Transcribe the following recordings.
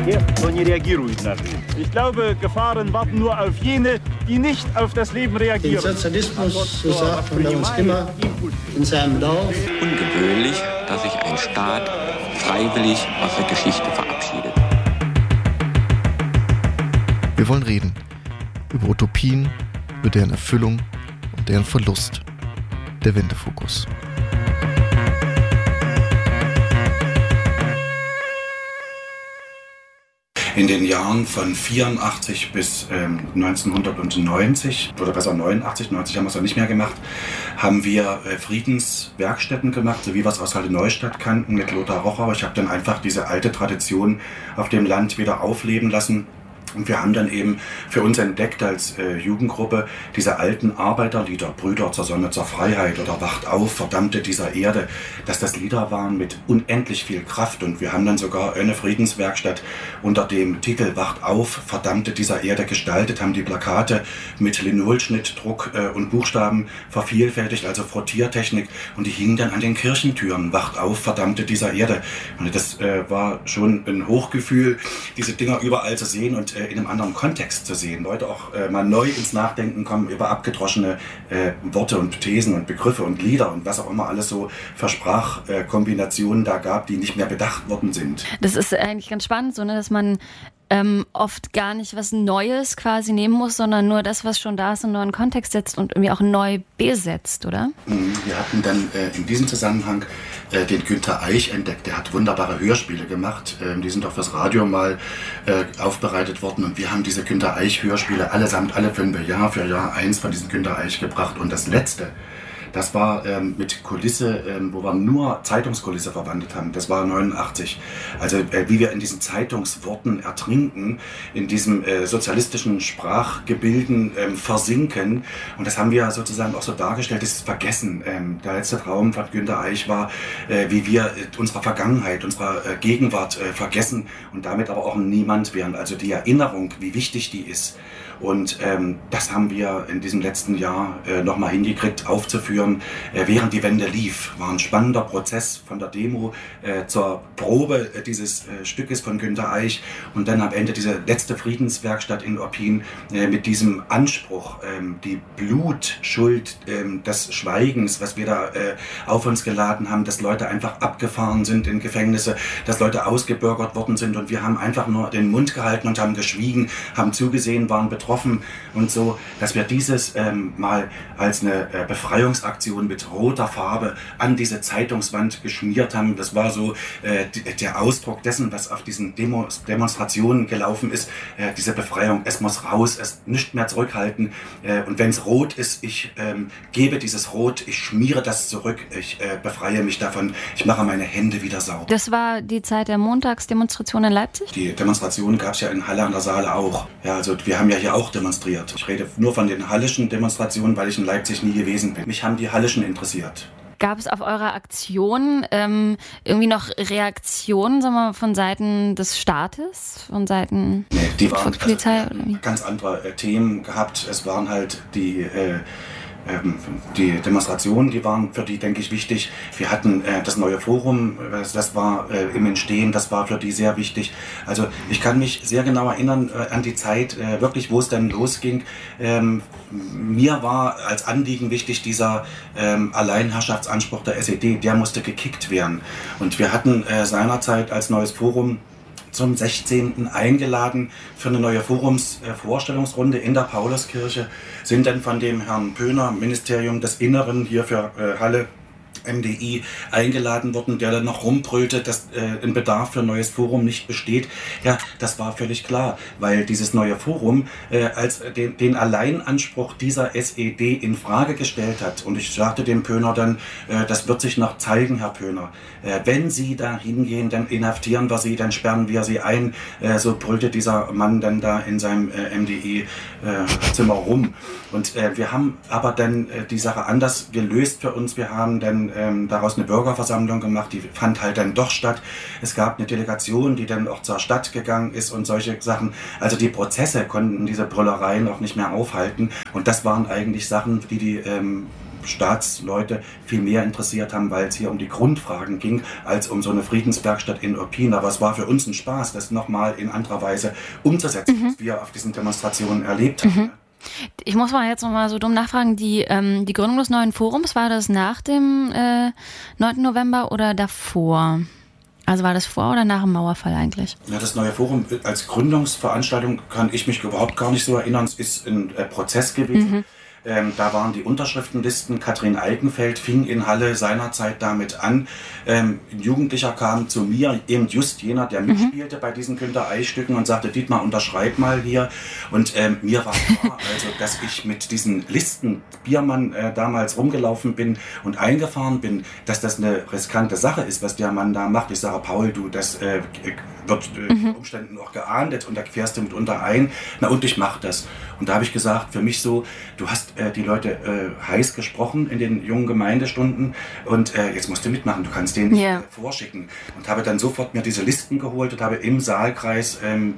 тех, кто не реагирует на жизнь. Ich glaube, Gefahren warten nur auf jene, die nicht auf das Leben reagieren. Den Sozialismus, so sagt man uns immer, in seinem Lauf. Ungewöhnlich, dass sich ein Staat freiwillig aus der Geschichte verabschiedet. Wir wollen reden über Utopien, über deren Erfüllung und deren Verlust. Der Wendefokus. In den Jahren von 84 bis 1990, oder besser 89, 90 haben wir es ja nicht mehr gemacht, haben wir Friedenswerkstätten gemacht, so wie wir es aus Halle-Neustadt kannten mit Lothar Rocher. Ich habe dann einfach diese alte Tradition auf dem Land wieder aufleben lassen. Und wir haben dann eben für uns entdeckt als Jugendgruppe diese alten Arbeiterlieder, Brüder zur Sonne, zur Freiheit oder Wacht auf, Verdammte dieser Erde, dass das Lieder waren mit unendlich viel Kraft. Und wir haben dann sogar eine Friedenswerkstatt unter dem Titel Wacht auf, Verdammte dieser Erde gestaltet, haben die Plakate mit Linolschnittdruck und Buchstaben vervielfältigt, also Frottiertechnik. Und die hingen dann an den Kirchentüren, Wacht auf, Verdammte dieser Erde. Und das war schon ein Hochgefühl, diese Dinger überall zu sehen und in einem anderen Kontext zu sehen. Leute auch mal neu ins Nachdenken kommen über abgedroschene Worte und Thesen und Begriffe und Lieder und was auch immer alles so für Sprachkombinationen da gab, die nicht mehr bedacht worden sind. Das ist eigentlich ganz spannend, so, ne, dass man oft gar nicht was Neues quasi nehmen muss, sondern nur das, was schon da ist, in einen neuen Kontext setzt und irgendwie auch neu besetzt, oder? Wir hatten dann in diesem Zusammenhang den Günter Eich entdeckt. Der hat wunderbare Hörspiele gemacht. Die sind auch fürs Radio mal aufbereitet worden. Und wir haben diese Günter Eich Hörspiele allesamt, alle 5 Jahr für Jahr 1 von diesen Günter Eich gebracht. Und das letzte, das war mit Kulisse, wo wir nur Zeitungskulisse verwandelt haben. Das war 89. Also wie wir in diesen Zeitungsworten ertrinken, in diesem sozialistischen Sprachgebilden versinken. Und das haben wir sozusagen auch so dargestellt, das ist Vergessen. Der letzte Traum von Günter Eich war, wie wir unsere Vergangenheit, unsere Gegenwart vergessen und damit aber auch ein Niemand wären. Also die Erinnerung, wie wichtig die ist. Und das haben wir in diesem letzten Jahr nochmal hingekriegt, aufzuführen, während die Wende lief. War ein spannender Prozess von der Demo zur Probe dieses Stückes von Günter Eich und dann am Ende diese letzte Friedenswerkstatt in Orpin mit diesem Anspruch, die Blutschuld des Schweigens, was wir da auf uns geladen haben, dass Leute einfach abgefahren sind in Gefängnisse, dass Leute ausgebürgert worden sind und wir haben einfach nur den Mund gehalten und haben geschwiegen, haben zugesehen, waren betroffen und so, dass wir dieses mal als eine Befreiungsaktion mit roter Farbe an diese Zeitungswand geschmiert haben. Das war so der Ausdruck dessen, was auf diesen Demonstrationen gelaufen ist. Diese Befreiung, es muss raus, es nicht mehr zurückhalten. Und wenn es rot ist, ich gebe dieses Rot, ich schmiere das zurück, ich befreie mich davon, ich mache meine Hände wieder sauber. Das war die Zeit der Montagsdemonstration in Leipzig? Die Demonstration gab es ja in Halle an der Saale auch. Ja, also wir haben ja hier auch demonstriert. Ich rede nur von den hallischen Demonstrationen, weil ich in Leipzig nie gewesen bin. Mich haben die hallischen interessiert. Gab es auf eurer Aktion irgendwie noch Reaktionen, sagen wir mal, von Seiten des Staates, von Seiten die waren von Polizei? Also, ganz andere Themen gehabt. Es waren halt die Demonstrationen, die waren für die, denke ich, wichtig. Wir hatten das neue Forum, das war im Entstehen, das war für die sehr wichtig. Also ich kann mich sehr genau erinnern an die Zeit, wirklich, wo es dann losging. Mir war als Anliegen wichtig, dieser Alleinherrschaftsanspruch der SED, der musste gekickt werden. Und wir hatten seinerzeit als neues Forum zum 16. eingeladen für eine neue Forumsvorstellungsrunde in der Pauluskirche, sind dann von dem Herrn Pöhner, Ministerium des Inneren hier für Halle, MDI, eingeladen worden, der dann noch rumbrüllte, dass ein Bedarf für ein neues Forum nicht besteht. Ja, das war völlig klar, weil dieses neue Forum als den Alleinanspruch dieser SED in Frage gestellt hat. Und ich sagte dem Pöhner dann, das wird sich noch zeigen, Herr Pöhner. Wenn Sie da hingehen, dann inhaftieren wir Sie, dann sperren wir Sie ein. So brüllte dieser Mann dann da in seinem MDI-Zimmer rum. Und wir haben aber dann die Sache anders gelöst für uns. Wir haben dann daraus eine Bürgerversammlung gemacht, die fand halt dann doch statt. Es gab eine Delegation, die dann auch zur Stadt gegangen ist und solche Sachen. Also die Prozesse konnten diese Brüllereien auch nicht mehr aufhalten. Und das waren eigentlich Sachen, die Staatsleute viel mehr interessiert haben, weil es hier um die Grundfragen ging, als um so eine Friedenswerkstatt in Irpin. Aber es war für uns ein Spaß, das nochmal in anderer Weise umzusetzen, was wir auf diesen Demonstrationen erlebt haben. Ich muss mal jetzt nochmal so dumm nachfragen, die Gründung des neuen Forums, war das nach dem 9. November oder davor? Also war das vor oder nach dem Mauerfall eigentlich? Ja, das neue Forum als Gründungsveranstaltung kann ich mich überhaupt gar nicht so erinnern. Es ist ein Prozess gewesen. Da waren die Unterschriftenlisten. Katrin Eikenfeld fing in Halle seinerzeit damit an. Ein Jugendlicher kam zu mir, eben just jener, der mitspielte bei diesen Günther-Eich-Stücken und sagte, Dietmar, unterschreib mal hier. Und mir war klar, also, dass ich mit diesen Listen Biermann damals rumgelaufen bin und eingefahren bin, dass das eine riskante Sache ist, was der Mann da macht. Ich sage, Paul, du, das wird unter Umständen auch geahndet und da fährst du mitunter ein. Na und ich mach das. Und da habe ich gesagt, für mich so, du hast die Leute heiß gesprochen in den jungen Gemeindestunden und jetzt musst du mitmachen, du kannst denen vorschicken. Und habe dann sofort mir diese Listen geholt und habe im Saalkreis,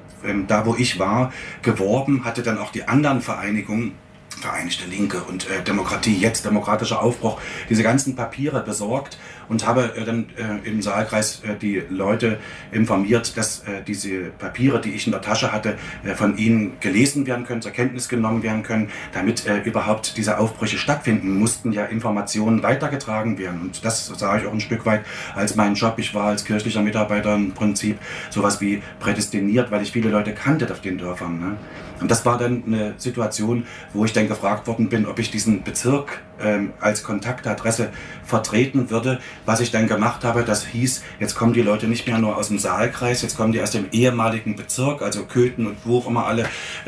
da wo ich war, geworben, hatte dann auch die anderen Vereinigungen, Vereinigte Linke und Demokratie, jetzt demokratischer Aufbruch, diese ganzen Papiere besorgt und habe dann im Saalkreis die Leute informiert, dass diese Papiere, die ich in der Tasche hatte, von ihnen gelesen werden können, zur Kenntnis genommen werden können, damit überhaupt diese Aufbrüche stattfinden, mussten ja Informationen weitergetragen werden. Und das sah ich auch ein Stück weit als meinen Job. Ich war als kirchlicher Mitarbeiter im Prinzip sowas wie prädestiniert, weil ich viele Leute kannte auf den Dörfern. Ne? Und das war dann eine Situation, wo ich dann gefragt worden bin, ob ich diesen Bezirk als Kontaktadresse vertreten würde. Was ich dann gemacht habe, das hieß, jetzt kommen die Leute nicht mehr nur aus dem Saalkreis, jetzt kommen die aus dem ehemaligen Bezirk, also Köthen und wo auch immer alle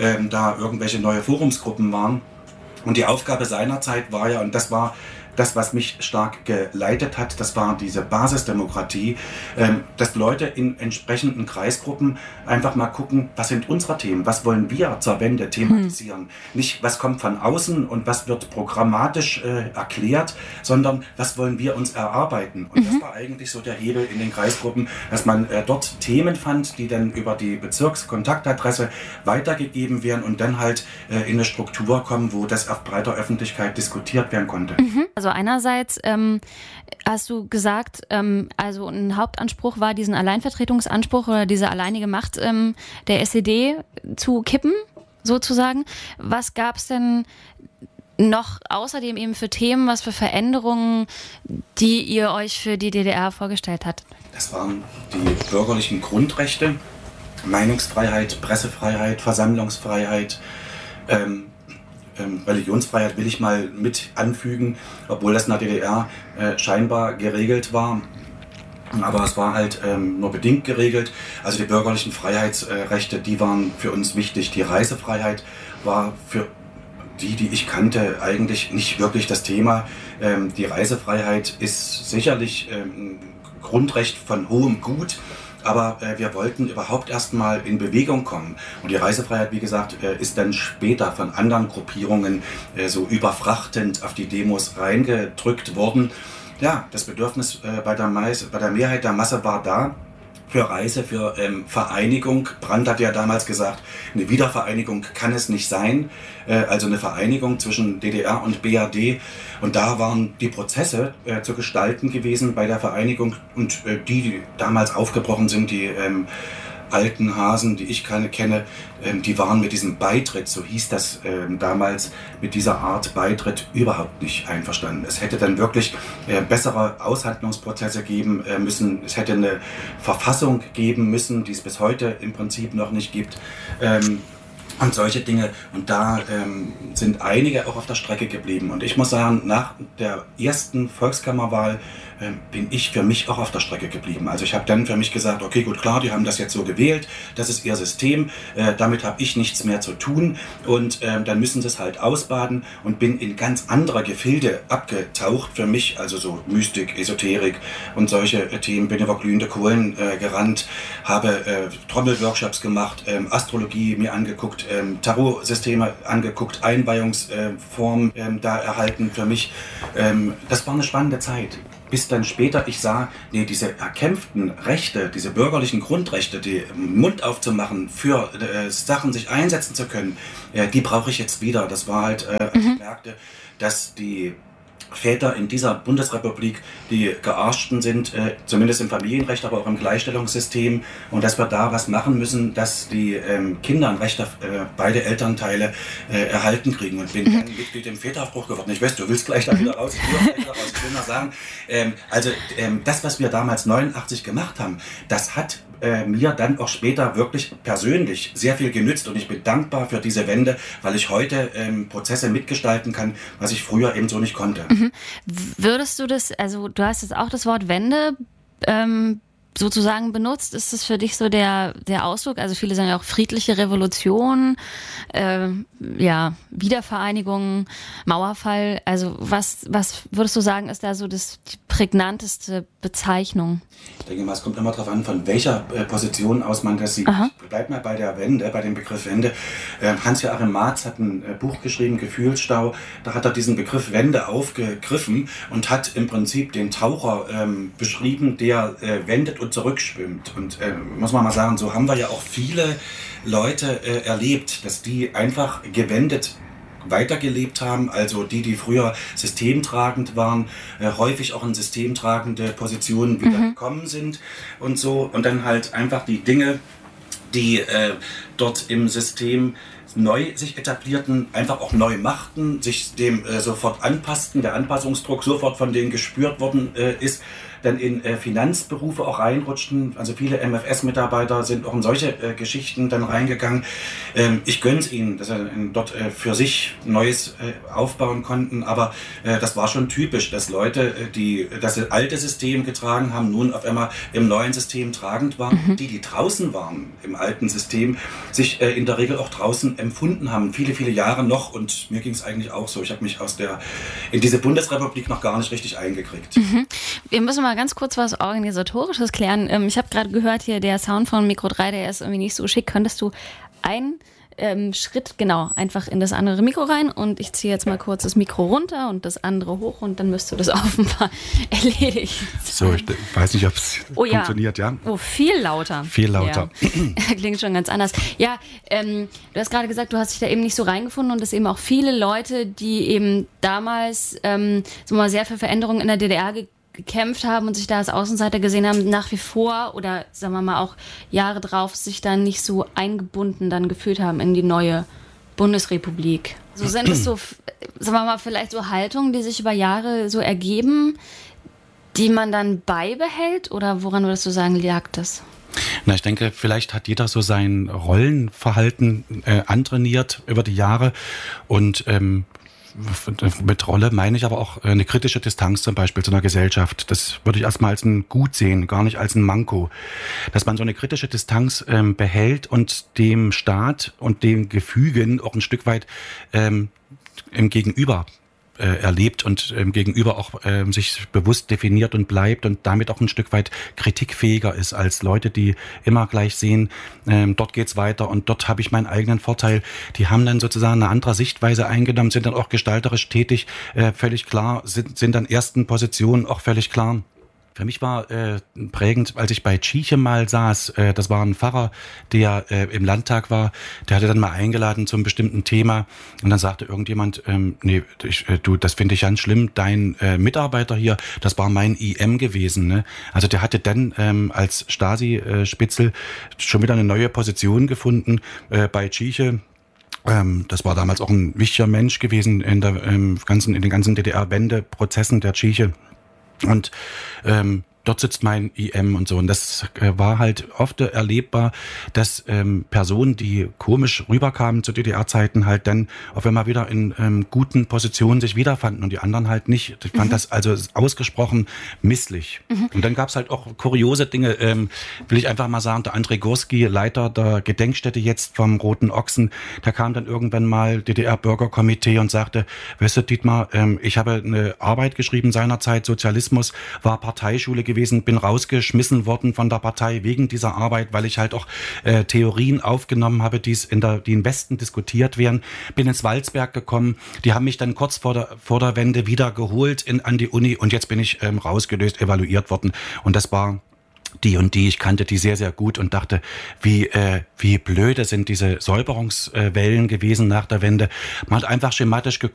da irgendwelche neue Forumsgruppen waren. Und die Aufgabe seinerzeit war ja, und das war das, was mich stark geleitet hat, das war diese Basisdemokratie, dass Leute in entsprechenden Kreisgruppen einfach mal gucken, was sind unsere Themen, was wollen wir zur Wende thematisieren. Nicht, was kommt von außen und was wird programmatisch erklärt, sondern was wollen wir uns erarbeiten. Und das war eigentlich so der Hebel in den Kreisgruppen, dass man dort Themen fand, die dann über die Bezirkskontaktadresse weitergegeben werden und dann halt in eine Struktur kommen, wo das auf breiter Öffentlichkeit diskutiert werden konnte. Also einerseits hast du gesagt, also ein Hauptanspruch war, diesen Alleinvertretungsanspruch oder diese alleinige Macht der SED zu kippen, sozusagen. Was gab es denn noch außerdem eben für Themen, was für Veränderungen, die ihr euch für die DDR vorgestellt habt? Das waren die bürgerlichen Grundrechte, Meinungsfreiheit, Pressefreiheit, Versammlungsfreiheit, Religionsfreiheit will ich mal mit anfügen, obwohl das in der DDR scheinbar geregelt war. Aber es war halt nur bedingt geregelt. Also die bürgerlichen Freiheitsrechte, die waren für uns wichtig. Die Reisefreiheit war für die ich kannte, eigentlich nicht wirklich das Thema. Die Reisefreiheit ist sicherlich ein Grundrecht von hohem Gut. Aber wir wollten überhaupt erstmal in Bewegung kommen. Und die Reisefreiheit, wie gesagt, ist dann später von anderen Gruppierungen so überfrachtend auf die Demos reingedrückt worden. Ja, das Bedürfnis bei der Mehrheit der Masse war da. Für Reise, für Vereinigung. Brandt hat ja damals gesagt, eine Wiedervereinigung kann es nicht sein. Also eine Vereinigung zwischen DDR und BRD. Und da waren die Prozesse zu gestalten gewesen bei der Vereinigung. Und die damals aufgebrochen sind, die alten Hasen, die ich kenne, die waren mit diesem Beitritt, so hieß das damals, mit dieser Art Beitritt überhaupt nicht einverstanden. Es hätte dann wirklich bessere Aushandlungsprozesse geben müssen. Es hätte eine Verfassung geben müssen, die es bis heute im Prinzip noch nicht gibt. Und solche Dinge. Und da sind einige auch auf der Strecke geblieben. Und ich muss sagen, nach der ersten Volkskammerwahl bin ich für mich auch auf der Strecke geblieben. Also ich habe dann für mich gesagt, okay, gut, klar, die haben das jetzt so gewählt, das ist ihr System, damit habe ich nichts mehr zu tun und dann müssen sie es halt ausbaden und bin in ganz andere Gefilde abgetaucht für mich, also so Mystik, Esoterik und solche Themen, bin über glühende Kohlen gerannt, habe Trommelworkshops gemacht, Astrologie mir angeguckt, Tarot-Systeme angeguckt, Einweihungsformen da erhalten für mich. Das war eine spannende Zeit. Bis dann später ich sah, nee, diese erkämpften Rechte, diese bürgerlichen Grundrechte, die Mund aufzumachen, für Sachen sich einsetzen zu können, die brauche ich jetzt wieder. Das war halt, als ich merkte, dass die Väter in dieser Bundesrepublik die Gearschten sind, zumindest im Familienrecht, aber auch im Gleichstellungssystem, und dass wir da was machen müssen, dass die Kinder ein Recht auf beide Elternteile erhalten kriegen. Und bin gern Mitglied im Väteraufbruch geworden. Ich weiß, du willst gleich da wieder raus, ich will mal sagen, das, was wir damals 89 gemacht haben, das hat mir dann auch später wirklich persönlich sehr viel genützt, und ich bin dankbar für diese Wende, weil ich heute Prozesse mitgestalten kann, was ich früher eben so nicht konnte. Würdest du das, also du hast jetzt auch das Wort Wende sozusagen benutzt, ist das für dich so der Ausdruck? Also viele sagen ja auch friedliche Revolution, Wiedervereinigung, Mauerfall. Also was würdest du sagen, ist da so die prägnanteste Bezeichnung? Ich denke mal, es kommt immer darauf an, von welcher Position aus man das sieht. Aha. Bleib mal bei der Wende, bei dem Begriff Wende. Hans-Joachim Marz hat ein Buch geschrieben, Gefühlsstau. Da hat er diesen Begriff Wende aufgegriffen und hat im Prinzip den Taucher beschrieben, der wendet und zurückschwimmt. Und muss man mal sagen, so haben wir ja auch viele Leute erlebt, dass die einfach gewendet weitergelebt haben, also die früher systemtragend waren, häufig auch in systemtragende Positionen wieder gekommen sind und so, und dann halt einfach die Dinge, die dort im System neu sich etablierten, einfach auch neu machten, sich dem sofort anpassten, der Anpassungsdruck sofort von denen gespürt worden ist, dann in Finanzberufe auch reinrutschten. Also viele MFS-Mitarbeiter sind auch in solche Geschichten dann reingegangen. Ich gönne es ihnen, dass sie dort für sich Neues aufbauen konnten, aber das war schon typisch, dass Leute, die das alte System getragen haben, nun auf einmal im neuen System tragend waren. Die draußen waren im alten System, sich in der Regel auch draußen empfunden haben, viele, viele Jahre noch, und mir ging es eigentlich auch so. Ich habe mich in diese Bundesrepublik noch gar nicht richtig eingekriegt. Wir müssen mal ganz kurz was Organisatorisches klären. Ich habe gerade gehört hier, der Sound von Mikro 3, der ist irgendwie nicht so schick. Könntest du einen Schritt, genau, einfach in das andere Mikro rein, und ich ziehe jetzt mal kurz das Mikro runter und das andere hoch, und dann müsste das offenbar erledigt sein. So, ich weiß nicht, ob es funktioniert, ja? Oh, viel lauter. Viel lauter. Ja. Klingt schon ganz anders. Ja, du hast gerade gesagt, du hast dich da eben nicht so reingefunden, und es eben auch viele Leute, die eben damals so mal sehr für Veränderungen in der DDR gekämpft haben und sich da als Außenseiter gesehen haben, nach wie vor oder sagen wir mal auch Jahre drauf sich dann nicht so eingebunden dann gefühlt haben in die neue Bundesrepublik. So sind es so, sagen wir mal, vielleicht so Haltungen, die sich über Jahre so ergeben, die man dann beibehält, oder woran würdest du sagen, lag das? Na, ich denke, vielleicht hat jeder so sein Rollenverhalten antrainiert über die Jahre, und mit Rolle meine ich aber auch eine kritische Distanz zum Beispiel zu einer Gesellschaft. Das würde ich erstmal als ein Gut sehen, gar nicht als ein Manko. Dass man so eine kritische Distanz behält und dem Staat und den Gefügen auch ein Stück weit im Gegenüber erlebt und gegenüber auch sich bewusst definiert und bleibt und damit auch ein Stück weit kritikfähiger ist als Leute, die immer gleich sehen, dort geht's weiter und dort habe ich meinen eigenen Vorteil. Die haben dann sozusagen eine andere Sichtweise eingenommen, sind dann auch gestalterisch tätig, völlig klar, sind an ersten Positionen auch völlig klar. Für mich war prägend, als ich bei Tschichem mal saß, das war ein Pfarrer, der im Landtag war, der hatte dann mal eingeladen zu einem bestimmten Thema und dann sagte irgendjemand, das finde ich ganz schlimm, dein Mitarbeiter hier, das war mein IM gewesen. Ne? Also der hatte dann als Stasi-Spitzel schon wieder eine neue Position gefunden bei Tschichem. Das war damals auch ein wichtiger Mensch gewesen in den ganzen DDR-Wendeprozessen der Tscheche. Und dort sitzt mein IM und so. Und das war halt oft erlebbar, dass Personen, die komisch rüberkamen zu DDR-Zeiten, halt dann auf einmal wieder in guten Positionen sich wiederfanden und die anderen halt nicht. Ich fand das also ausgesprochen misslich. Und dann gab's halt auch kuriose Dinge, will ich einfach mal sagen. Der André Gurski, Leiter der Gedenkstätte jetzt vom Roten Ochsen, der kam dann irgendwann mal DDR-Bürgerkomitee und sagte, weißt du, Dietmar, ich habe eine Arbeit geschrieben seinerzeit, Sozialismus, war Parteischule gewesen, bin rausgeschmissen worden von der Partei wegen dieser Arbeit, weil ich halt auch Theorien aufgenommen habe, die im Westen diskutiert werden. Bin ins Walzberg gekommen, die haben mich dann kurz vor der Wende wieder geholt an die Uni und jetzt bin ich rausgelöst, evaluiert worden und das war die und die, ich kannte die sehr, sehr gut und dachte, wie blöde sind diese Säuberungswellen gewesen nach der Wende. Man hat einfach schematisch